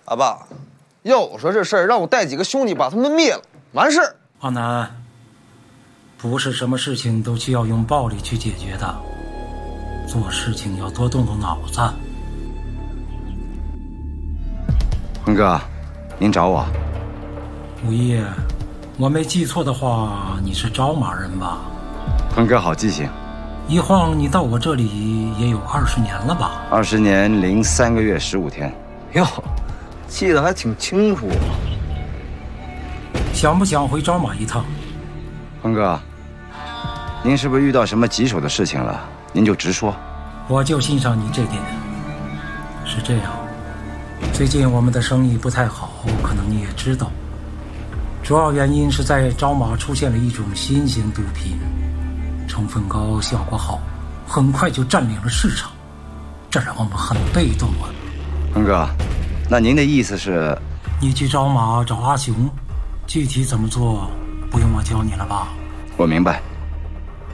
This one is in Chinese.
阿爸，要我说这事儿，让我带几个兄弟把他们灭了，完事儿。 阿南，不是什么事情都需要用暴力去解决的，做事情要多动动脑子。 坤哥，您找我？ 五一，我没记错的话，你是招马人吧？ 坤哥好记性。 一晃你到我这里也有20年了吧 ？20年零3个月15天。 哟，记得还挺清楚。 想不想回招马一趟？ 坤哥，您是不是遇到什么棘手的事情了？您就直说。 我就欣赏你这点。是这样，最近我们的生意不太好，可能你也知道。主要原因是在招马出现了一种新型毒品，成分高，效果好，很快就占领了市场，这让我们很被动啊。 坤哥，那您的意思是？ 你去招马找阿雄，具体怎么做不用我教你了吧？ 我明白。